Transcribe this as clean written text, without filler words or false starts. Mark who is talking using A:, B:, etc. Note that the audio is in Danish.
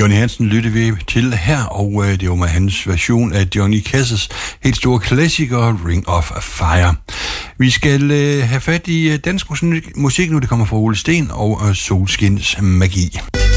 A: Johnny Hansen lyttede vi til her, og det var med hans version af Johnny Cash's helt store klassiker Ring of Fire. Vi skal have fat i dansk musik nu, det kommer fra Ole Sten og Solskins Magi.